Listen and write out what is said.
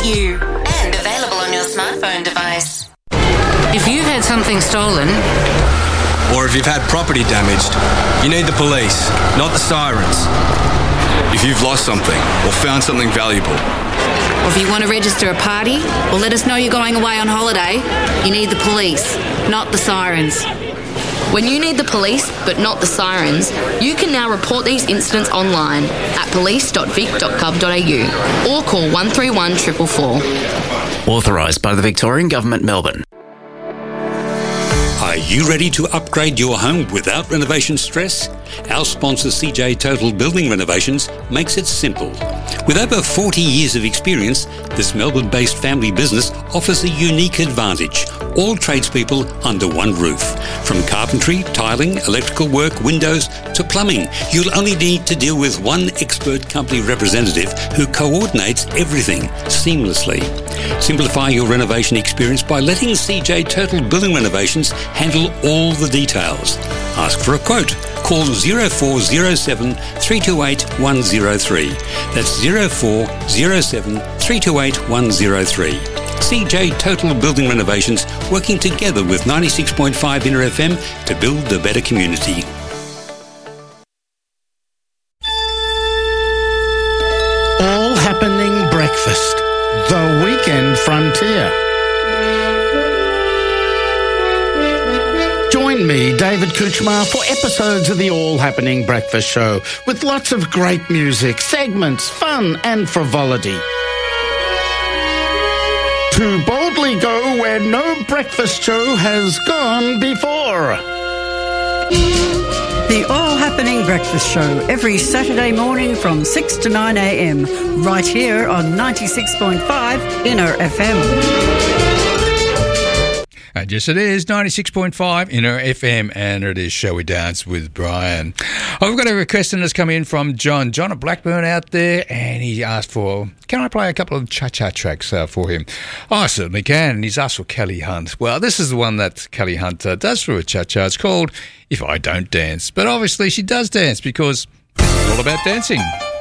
and available on your smartphone device. If you've had something stolen, or if you've had property damaged, you need the police, not the sirens. If you've lost something or found something valuable, or if you want to register a party or let us know you're going away on holiday, you need the police, not the sirens. When you need the police, but not the sirens, you can now report these incidents online at police.vic.gov.au or call 131 444. Authorised by the Victorian Government, Melbourne. Are you ready to upgrade your home without renovation stress? Our sponsor CJ Total Building Renovations makes it simple. With over 40 years of experience, this Melbourne-based family business offers a unique advantage. All tradespeople under one roof. From carpentry, tiling, electrical work, windows to plumbing, you'll only need to deal with one expert company representative who coordinates everything seamlessly. Simplify your renovation experience by letting CJ Total Building Renovations handle all the details. Ask for a quote. Call 0407 328 103. That's 0407 328 103. CJ Total Building Renovations, working together with 96.5 Inner FM to build a better community. All Happening Breakfast, the Weekend Frontier. Join me, David Kuchmar, for episodes of the All Happening Breakfast Show with lots of great music, segments, fun and frivolity. To boldly go where no breakfast show has gone before. The All Happening Breakfast Show, every Saturday morning from 6 to 9 a.m, right here on 96.5 Inner FM. And yes, it is 96.5 Inner FM, and it is Shall We Dance with Brian. I've got a request that's come in from John at Blackburn out there, and he asked for, can I play a couple of cha-cha tracks for him? Oh, I certainly can, and he's asked for Kelly Hunt. Well, this is the one that Kelly Hunt does for a cha-cha. It's called If I Don't Dance, but obviously she does dance because it's all about dancing.